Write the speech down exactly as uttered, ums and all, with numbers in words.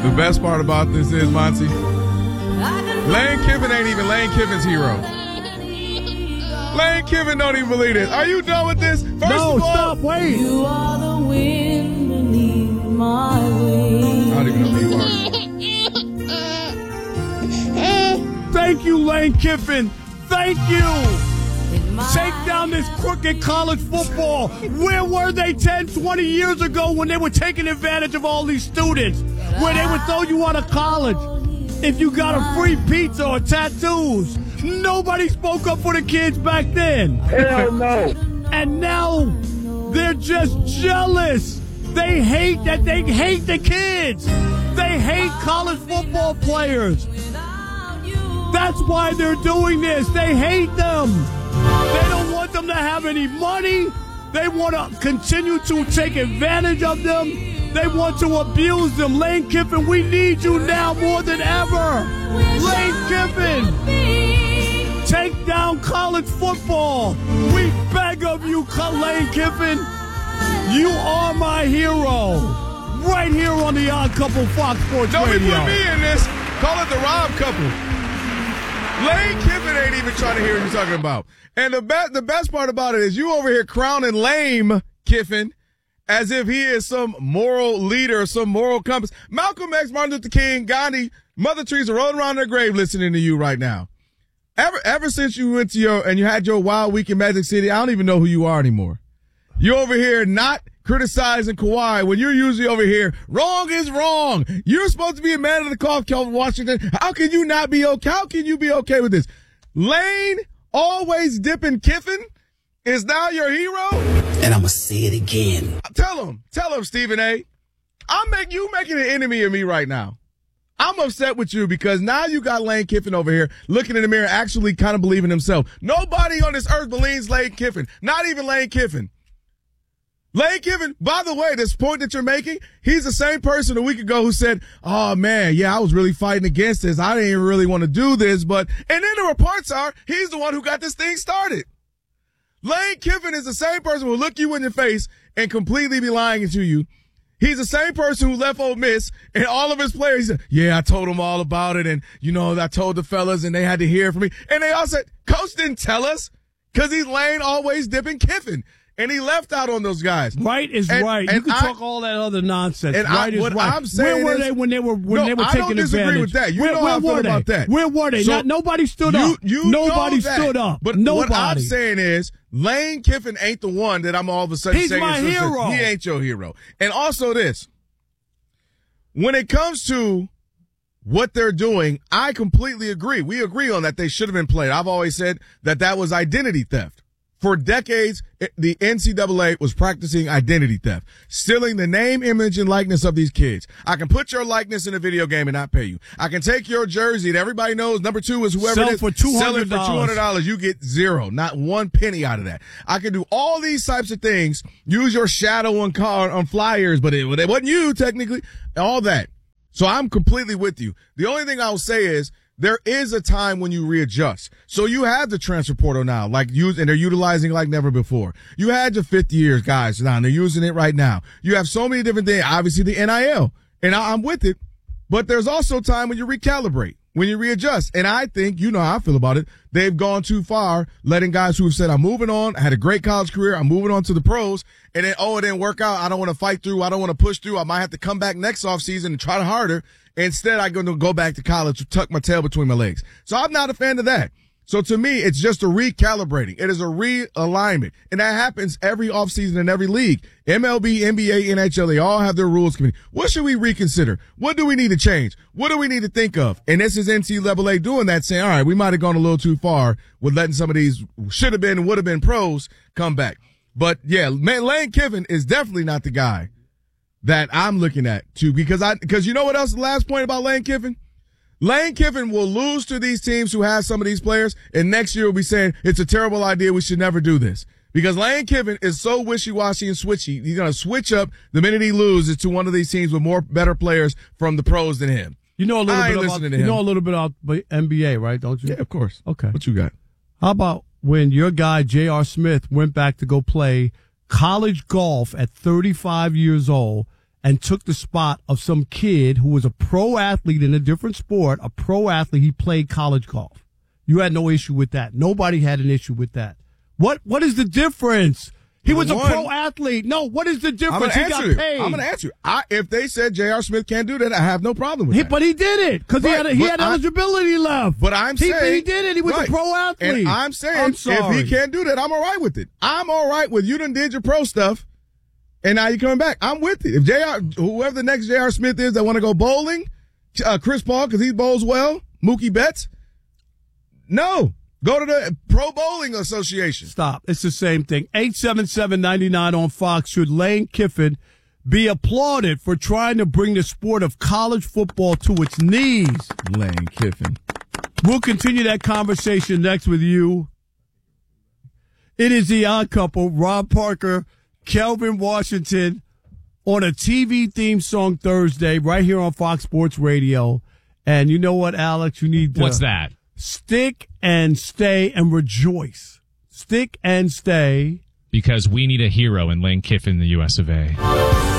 The best part about this is, Monty, Lane Kiffin ain't even Lane Kiffin's hero. Lane Kiffin don't even believe this. Are you done with this? First no, of all, stop, wait. You are the wind beneath my wings. I don't even know who you are. Thank you, Lane Kiffin. Thank you. Take down this crooked college football. Where were they ten, twenty years ago when they were taking advantage of all these students? Where they would throw you out of college if you got a free pizza or tattoos. Nobody spoke up for the kids back then. Hell no. And now they're just jealous. They hate that they hate the kids. They hate college football players. That's why they're doing this. They hate them. They don't want them to have any money. They want to continue to take advantage of them. They want to abuse them. Lane Kiffin, we need you now more than ever. Lane Kiffin, take down college football. We beg of you, Lane Kiffin. You are my hero. Right here on the Odd Couple Fox Sports Don't Radio. Don't put me in this. Call it the Rob Couple. Lane Kiffin ain't even trying to hear what you're talking about. And the, be- the best part about it is you over here crowning lame Kiffin as if he is some moral leader, some moral compass. Malcolm X, Martin Luther King, Gandhi, Mother Teresa rolling around their grave listening to you right now. Ever ever since you went to your, and you had your wild week in Magic City, I don't even know who you are anymore. You're over here not criticizing Kawhi when you're usually over here. Wrong is wrong. You're supposed to be a man of the cloth, Kelvin Washington. How can you not be okay? How can you be okay with this? Lane, always dipping Kiffin, is now your hero? And I'm going to say it again. Tell him. Tell him, Stephen A. I'm make, you making an enemy of me right now. I'm upset with you because now you got Lane Kiffin over here looking in the mirror, actually kind of believing himself. Nobody on this earth believes Lane Kiffin. Not even Lane Kiffin. Lane Kiffin, by the way, this point that you're making, he's the same person a week ago who said, oh, man, yeah, I was really fighting against this. I didn't even really want to do this. But, and then the reports are, he's the one who got this thing started. Lane Kiffin is the same person who will look you in your face and completely be lying to you. He's the same person who left Ole Miss and all of his players. He said, yeah, I told them all about it. And, you know, I told the fellas and they had to hear from me. And they all said, Coach didn't tell us because he's Lane always dipping Kiffin. And he left out on those guys. Right is and, right. And you can I, talk all that other nonsense. And right I, is what right. I'm saying where were is, they when they were when no, they were I taking don't disagree advantage? with that. You where, know where how I feel were they? about that. Where were they? So, Not, nobody stood you, up. You nobody know stood up. But nobody. what I'm saying is, Lane Kiffin ain't the one that I'm all of a sudden He's saying. my hero. He ain't your hero. And also this, when it comes to what they're doing, I completely agree. We agree on that. They should have been played. I've always said that that was identity theft. For decades, the N C double A was practicing identity theft, stealing the name, image, and likeness of these kids. I can put your likeness in a video game and not pay you. I can take your jersey that everybody knows number two is whoever sell it is. For two hundred dollars. Sell it for two hundred dollars. You get zero, not one penny out of that. I can do all these types of things. Use your shadow on car on flyers, but it, it wasn't you technically. All that. So I'm completely with you. The only thing I'll say is, there is a time when you readjust. So you have the transfer portal now, like use, and they're utilizing like never before. You had your fifth years guys now, and they're using it right now. You have so many different things. Obviously the N I L, and I, I'm with it, but there's also time when you recalibrate, when you readjust. And I think, you know how I feel about it. They've gone too far, letting guys who have said, I'm moving on. I had a great college career. I'm moving on to the pros. And then, oh, it didn't work out. I don't want to fight through. I don't want to push through. I might have to come back next offseason and try harder. Instead, I'm going to go back to college to tuck my tail between my legs. So I'm not a fan of that. So to me, it's just a recalibrating. It is a realignment. And that happens every offseason in every league. M L B, N B A, N H L, they all have their rules committee. What should we reconsider? What do we need to change? What do we need to think of? And this is N C double A doing that, saying, all right, we might have gone a little too far with letting some of these should have been and would have been pros come back. But yeah, man, Lane Kiffin is definitely not the guy that I'm looking at too, because I, because you know what else? The last point about Lane Kiffin? Lane Kiffin will lose to these teams who have some of these players, and next year will be saying it's a terrible idea. We should never do this, because Lane Kiffin is so wishy-washy and switchy. He's going to switch up the minute he loses to one of these teams with more better players from the pros than him. You know a little I ain't bit about, listening to you him. know a little bit about N B A, right? Don't you? Yeah, of course. Okay. What you got? How about when your guy J R. Smith went back to go play college golf at thirty-five years old and took the spot of some kid who was a pro athlete in a different sport, a pro athlete. He played college golf. You had no issue with that. Nobody had an issue with that. What What is the difference? He was One, a pro athlete. No, what is the difference? I'm he got you. paid. I'm going to answer you. I, if they said J R. Smith can't do that, I have no problem with he, that. But he did it because right, he had, a, he had I'm, eligibility left. But I'm he, saying. He did it. He was right. a pro athlete. And I'm saying I'm if sorry. he can't do that, I'm all right with it. I'm all right with you done did your pro stuff, and now you're coming back. I'm with it. If J R, whoever the next J R. Smith is that want to go bowling, uh, Chris Paul, because he bowls well, Mookie Betts, no. Go to the Pro Bowling Association. Stop. It's the same thing. eight seven seven, nine nine on Fox. Should Lane Kiffin be applauded for trying to bring the sport of college football to its knees? Lane Kiffin. We'll continue that conversation next with you. It is the Odd Couple, Rob Parker, Kelvin Washington, on a T V theme song Thursday right here on Fox Sports Radio. And you know what, Alex? You need to What's that? Stick and stay and rejoice. Stick and stay. Because we need a hero in Lane Kiffin, the U S of A.